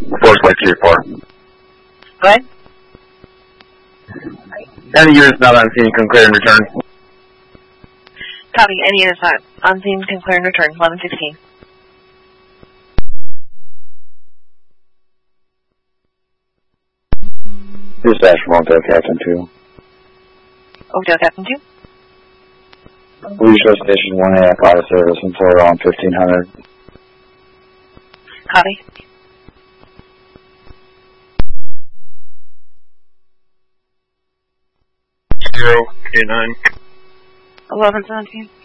Force Lake 3-4. Go ahead. Any units not on scene can clear and return. Copy. Any units not on scene can clear and return. 1116. Dispatch from Oakdale Captain 2. Oakdale Captain 2. Blue Show Station 1A out of service until around 1500. Copy. Zero, 89. 1117.